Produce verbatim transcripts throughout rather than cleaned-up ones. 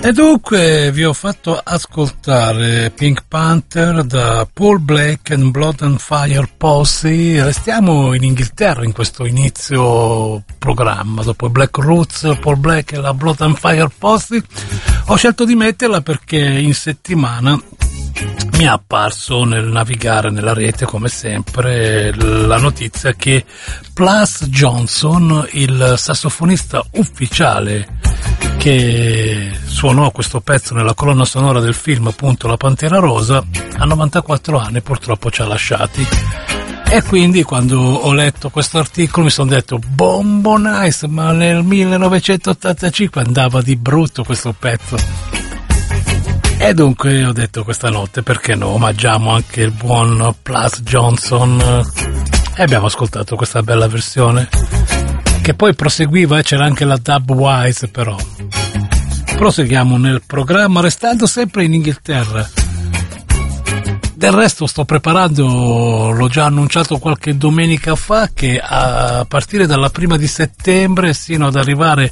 E dunque vi ho fatto ascoltare Pink Panther da Paul Blake and Blood and Fire Posse. Restiamo in Inghilterra in questo inizio programma. Dopo Black Roots, Paul Blake e la Blood and Fire Posse, ho scelto di metterla perché in settimana mi è apparso nel navigare nella rete, come sempre, la notizia che Plas Johnson, il sassofonista ufficiale che suonò questo pezzo nella colonna sonora del film, appunto La Pantera Rosa, a novantaquattro anni purtroppo ci ha lasciati. E quindi quando ho letto questo articolo mi sono detto Bombo Nice, ma nel millenovecentottantacinque andava di brutto questo pezzo. E dunque ho detto questa notte, perché no, omaggiamo anche il buon Plas Johnson, e abbiamo ascoltato questa bella versione che poi proseguiva, e c'era anche la Dubwise. Però proseguiamo nel programma restando sempre in Inghilterra. Del resto sto preparando, l'ho già annunciato qualche domenica fa, che a partire dalla prima di settembre sino ad arrivare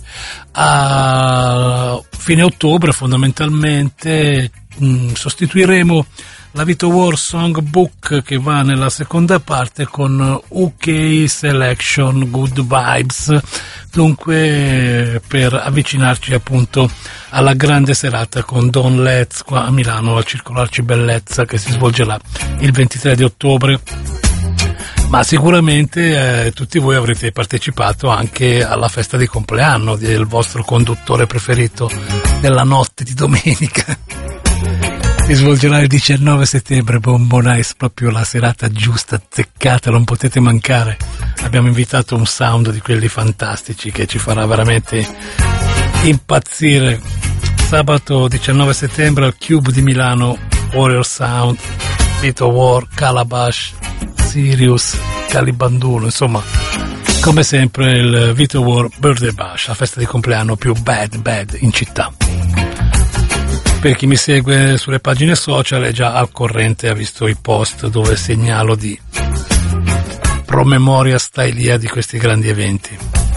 a fine ottobre fondamentalmente mh, sostituiremo la Vito War Songbook, che va nella seconda parte, con U K Selection Good Vibes, dunque per avvicinarci appunto alla grande serata con Don Letts qua a Milano al Circolo Arcibellezza, che si svolgerà il ventitré di ottobre. Ma sicuramente eh, tutti voi avrete partecipato anche alla festa di compleanno del vostro conduttore preferito della notte di domenica. Si svolgerà il diciannove settembre, Bombo Nice, proprio la serata giusta, azzeccata, non potete mancare. Abbiamo invitato un sound di quelli fantastici che ci farà veramente impazzire. Sabato diciannove settembre al Cube di Milano, Warrior Sound, Vito War, Calabash, Sirius, Calibanduno, insomma, come sempre il Vito War Birthday Bash, la festa di compleanno più bad bad in città. Per chi mi segue sulle pagine social è già al corrente, ha visto i post dove segnalo di promemoria stailia di questi grandi eventi.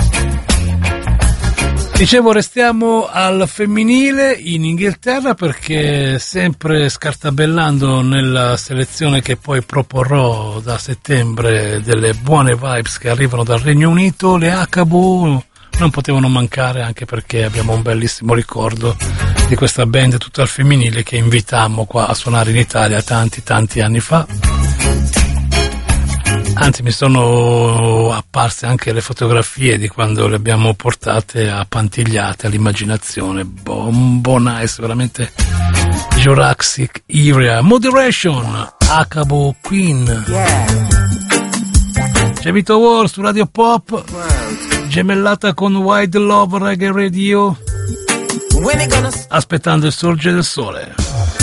Dicevo, restiamo al femminile in Inghilterra, perché sempre scartabellando nella selezione che poi proporrò da settembre delle buone vibes che arrivano dal Regno Unito, le Acaboo non potevano mancare, anche perché abbiamo un bellissimo ricordo di questa band tutta al femminile che invitammo qua a suonare in Italia tanti tanti anni fa. Anzi, mi sono apparse anche le fotografie di quando le abbiamo portate a pantigliate all'immaginazione. Bombo Nice, veramente Jurassic Era. Moderation, Acaboo Queen. Yeah. C'è Vito War su Radio Pop, gemellata con Wide Love Reggae Radio, aspettando il sorgere del sole.